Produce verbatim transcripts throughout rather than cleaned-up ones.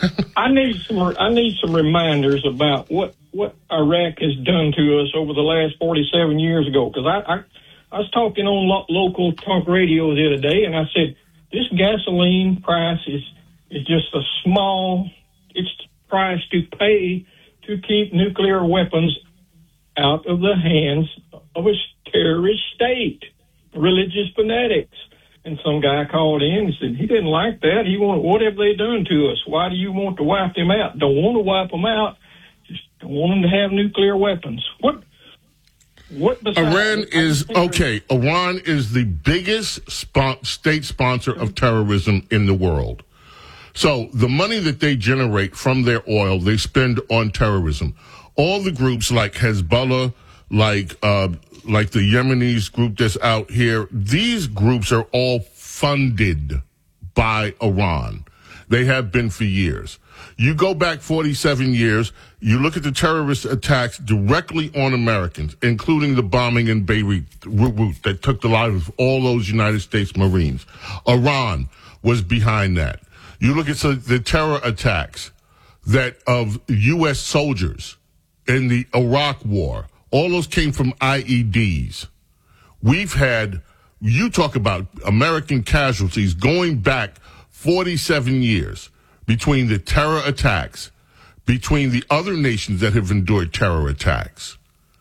I need some. I need some reminders about what, what Iraq has done to us over the last forty-seven years ago. Because I, I, I was talking on lo- local talk radio the other day, and I said this gasoline price is is just a small. It's the price to pay to keep nuclear weapons out of the hands of a terrorist state, religious fanatics. And some guy called in and said he didn't like that. He wanted, what have they done to us? Why do you want to wipe them out? Don't want to wipe them out. Just don't want them to have nuclear weapons. What? What? Iran is okay. Iran is the biggest spo- state sponsor of terrorism in the world. So the money that they generate from their oil, they spend on terrorism. All the groups like Hezbollah, like uh, like the Yemenis group that's out here, these groups are all funded by Iran. They have been for years. You go back forty-seven years, you look at the terrorist attacks directly on Americans, including the bombing in Beirut that took the lives of all those United States Marines. Iran was behind that. You look at the terror attacks that of U S soldiers in the Iraq War. All those came from I E Ds. We've had, you talk about American casualties going back forty-seven years between the terror attacks, between the other nations that have endured terror attacks.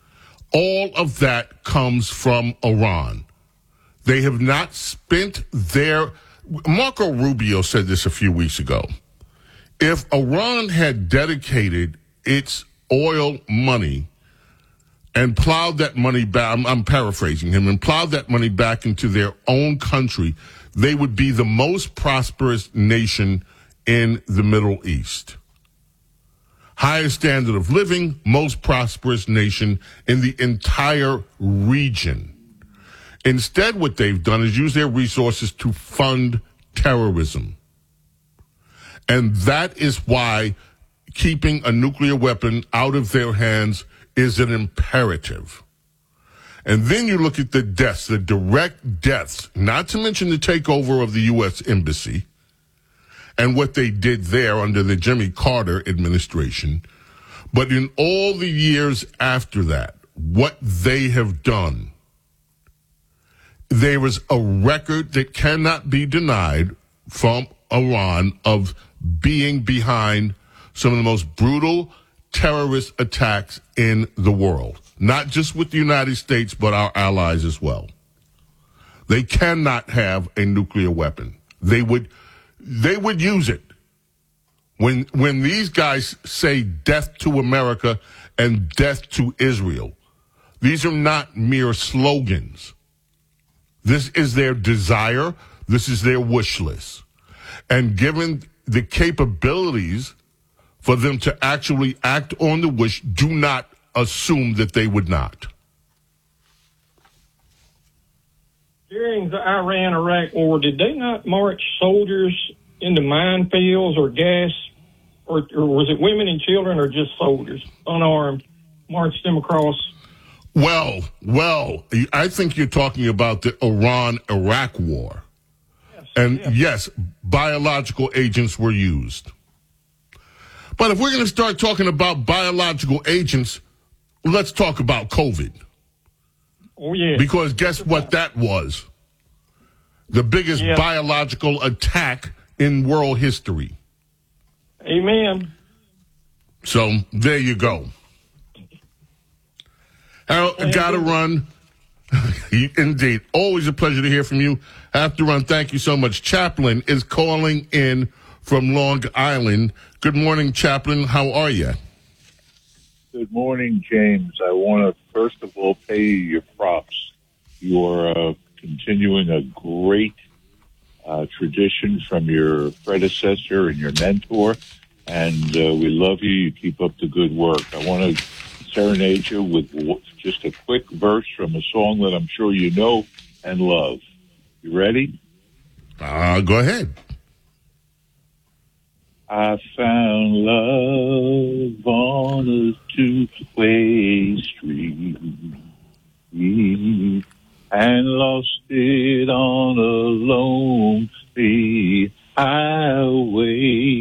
All of that comes from Iran. They have not spent their... Marco Rubio said this a few weeks ago. If Iran had dedicated its oil money and plowed that money back, I'm, I'm paraphrasing him, and plowed that money back into their own country, they would be the most prosperous nation in the Middle East. Highest standard of living, most prosperous nation in the entire region. Instead, what they've done is use their resources to fund terrorism. And that is why keeping a nuclear weapon out of their hands is an imperative. And then you look at the deaths, the direct deaths, not to mention the takeover of the U S Embassy and what they did there under the Jimmy Carter administration. But in all the years after that, what they have done, there is a record that cannot be denied from Iran of being behind some of the most brutal terrorist attacks in the world, not just with the United States, but our allies as well. They cannot have a nuclear weapon. They would, they would use it. When, when these guys say death to America and death to Israel, these are not mere slogans. This is their desire. This is their wish list. And given the capabilities for them to actually act on the wish, do not assume that they would not. During the Iran-Iraq war, did they not march soldiers into minefields or gas, or, or was it women and children or just soldiers, unarmed, marched them across? Well, well, I think you're talking about the Iran-Iraq war. Yes, and yes. yes, biological agents were used. But if we're going to start talking about biological agents, let's talk about COVID. Oh, yeah. Because guess what that was? The biggest yeah. biological attack in world history. Amen. So there you go. Harold, got to run. Indeed. Always a pleasure to hear from you. Have to run. Thank you so much. Chaplain is calling in from Long Island. Good morning, Chaplain. How are you? Good morning, James. I want to, first of all, pay you your props. You're uh, continuing a great uh, tradition from your predecessor and your mentor, and uh, we love you. You keep up the good work. I want to serenade you with just a quick verse from a song that I'm sure you know and love. You ready? Uh, go ahead. I found love on a two-way street and lost it on a lonely highway.